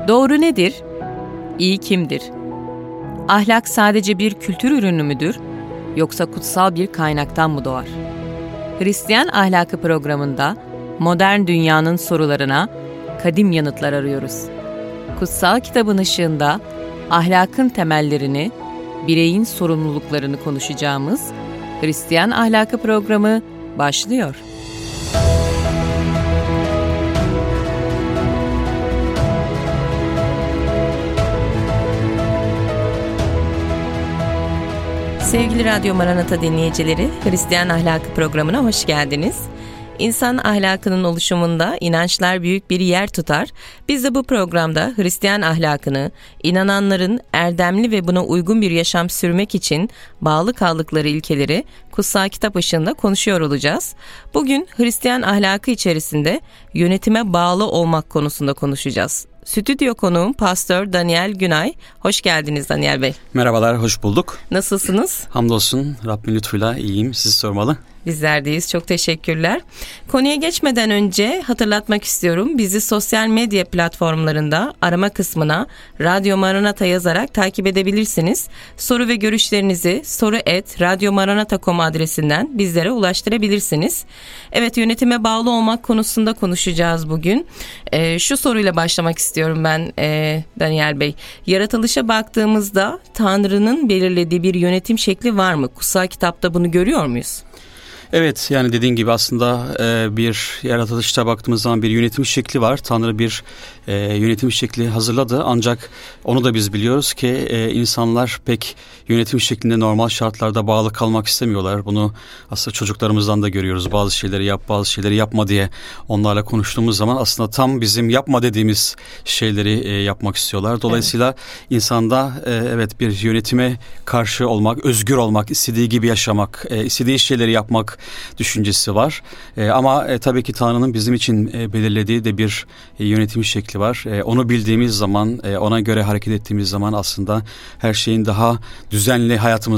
Doğru nedir? İyi kimdir? Ahlak sadece bir kültür ürünü müdür? Yoksa kutsal bir kaynaktan mı doğar? Hristiyan Ahlakı programında modern dünyanın sorularına kadim yanıtlar arıyoruz. Kutsal kitabın ışığında ahlakın temellerini, bireyin sorumluluklarını konuşacağımız Hristiyan Ahlakı programı başlıyor. Sevgili Radyo Maranata dinleyicileri, Hristiyan Ahlakı programına hoş geldiniz. İnsan ahlakının oluşumunda inançlar büyük bir yer tutar. Biz de bu programda Hristiyan ahlakını, inananların erdemli ve buna uygun bir yaşam sürmek için bağlı kaldıkları ilkeleri kutsal kitap ışığında konuşuyor olacağız. Bugün Hristiyan ahlakı içerisinde yönetime bağlı olmak konusunda konuşacağız. Stüdyo konuğum Pastör Daniel Günay. Hoş geldiniz Daniel Bey. Merhabalar, hoş bulduk. Nasılsınız? Hamdolsun, Rabbin lütfuyla iyiyim. Sizi sormalı. Bizler deyiz. Çok teşekkürler. Konuya geçmeden önce hatırlatmak istiyorum. Bizi sosyal medya platformlarında arama kısmına Radyo Maranata yazarak takip edebilirsiniz. Soru ve görüşlerinizi soru@radyomaranata.com adresinden bizlere ulaştırabilirsiniz. Evet, yönetime bağlı olmak konusunda konuşacağız bugün. Şu soruyla başlamak istiyorum ben Daniel Bey. Yaratılışa baktığımızda Tanrı'nın belirlediği bir yönetim şekli var mı? Kutsal kitapta bunu görüyor muyuz? Evet, yani dediğin gibi aslında bir yaratılışta baktığımız zaman bir yönetim şekli var. Tanrı bir yönetim şekli hazırladı. Ancak onu da biz biliyoruz ki insanlar pek yönetim şeklinde normal şartlarda bağlı kalmak istemiyorlar. Bunu aslında çocuklarımızdan da görüyoruz. Bazı şeyleri yap, bazı şeyleri yapma diye onlarla konuştuğumuz zaman aslında tam bizim yapma dediğimiz şeyleri yapmak istiyorlar. Dolayısıyla insanda evet bir yönetime karşı olmak, özgür olmak, istediği gibi yaşamak, istediği şeyleri yapmak düşüncesi var. Ama tabii ki Tanrı'nın bizim için belirlediği de bir yönetim şekli var. Onu bildiğimiz zaman, ona göre hareket ettiğimiz zaman aslında her şeyin daha düzenli hayatımızda